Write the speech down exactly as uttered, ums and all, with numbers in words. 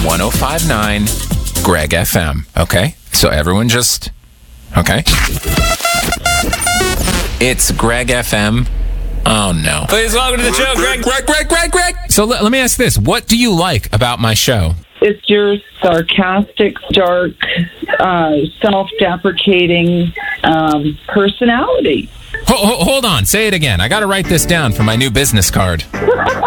one oh five point nine Greg F M. Okay? So everyone just... Okay? It's Greg F M. Oh, no. Please welcome to the show, Greg. Greg, Greg, Greg, Greg. So let, let me ask this. What do you like about my show? It's your sarcastic, dark, uh, self-deprecating um, personality. Ho- ho- hold on. Say it again. I got to write this down for my new business card.